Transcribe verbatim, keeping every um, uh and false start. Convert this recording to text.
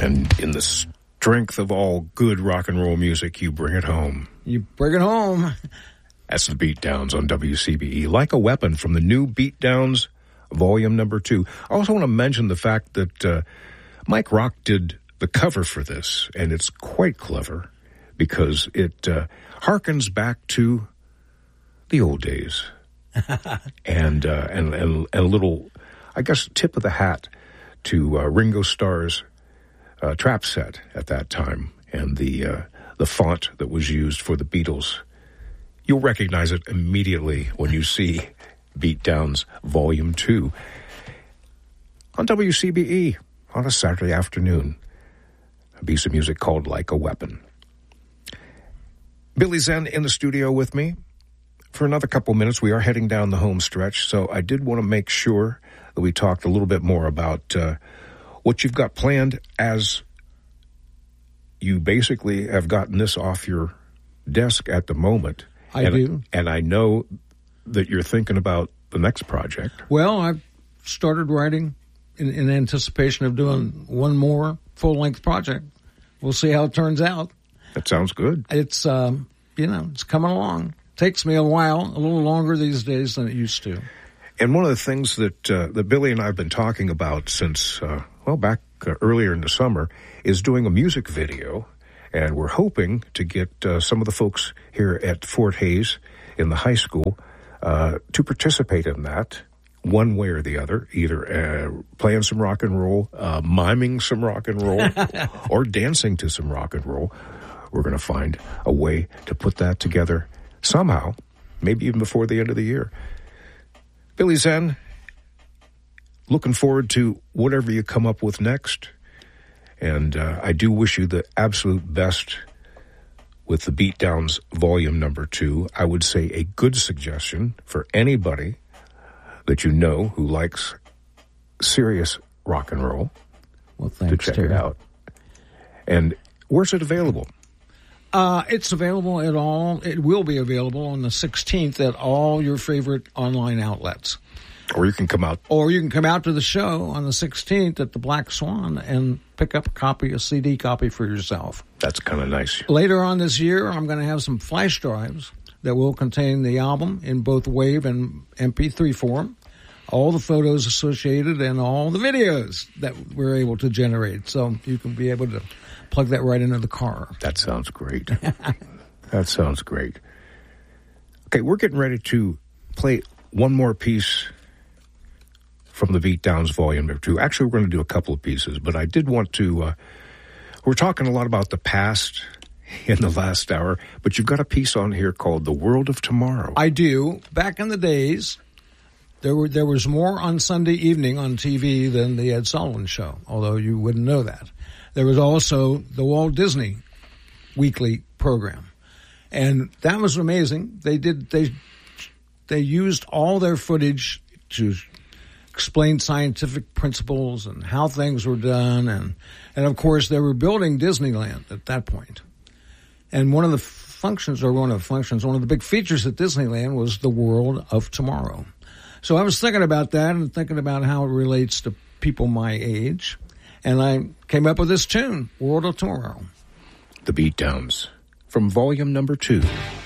And in the strength of all good rock and roll music, you bring it home. You bring it home. That's the Beatdowns on W C B E. Like a Weapon from the new Beatdowns, volume number two. I also want to mention the fact that uh, Mike Rock did the cover for this, and it's quite clever because it uh, harkens back to the old days. and, uh, and, and, and a little, I guess, tip of the hat to uh, Ringo Starr's uh, trap set at that time and the uh, the font that was used for the Beatles. You'll recognize it immediately when you see Beatdowns Volume two on W C B E on a Saturday afternoon. A piece of music called Like a Weapon. Billy Zen in the studio with me for another couple minutes. We are heading down the home stretch, so I did want to make sure that we talked a little bit more about uh, what you've got planned as you basically have gotten this off your desk at the moment. I and, do. And I know that you're thinking about the next project. Well, I've started writing in, in anticipation of doing one more full-length project. We'll see how it turns out. That sounds good. It's, um, you know, it's coming along. Takes me a while, a little longer these days than it used to. And one of the things that uh, that Billy and I have been talking about since, uh, well, back uh, earlier in the summer is doing a music video. And we're hoping to get uh, some of the folks here at Fort Hays in the high school uh, to participate in that one way or the other, either uh, playing some rock and roll, uh, miming some rock and roll, or dancing to some rock and roll. We're going to find a way to put that together somehow, maybe even before the end of the year. Billy Zen, looking forward to whatever you come up with next. And uh, I do wish you the absolute best with the Beatdowns Volume Number Two. I would say a good suggestion for anybody that you know who likes serious rock and roll. Well, thanks, to check Terry. it out. And where's it available? Uh, it's available at all. It will be available on the sixteenth at all your favorite online outlets. Or you can come out. Or you can come out to the show on the sixteenth at the Black Swan and pick up a copy, a C D copy for yourself. That's kind of nice. Later on this year, I'm going to have some flash drives that will contain the album in both WAV and M P three form, all the photos associated and all the videos that we're able to generate. So you can be able to plug that right into the car. That sounds great. That sounds great. Okay, we're getting ready to play one more piece from the Beatdowns Volume Number Two. Actually, we're going to do a couple of pieces, but I did want to, uh, we're talking a lot about the past in the last hour, but you've got a piece on here called The World of Tomorrow. I do. Back in the days, there were there was more on Sunday evening on T V than the Ed Sullivan Show, although you wouldn't know that. There was also the Walt Disney weekly program, and that was amazing. They did they they used all their footage to explain scientific principles and how things were done, and and of course they were building Disneyland at that point. And one of the functions, or one of the functions, one of the big features at Disneyland was the World of Tomorrow. So I was thinking about that and thinking about how it relates to people my age, and I came up with this tune, World of Tomorrow. The Beatdowns from Volume Number Two.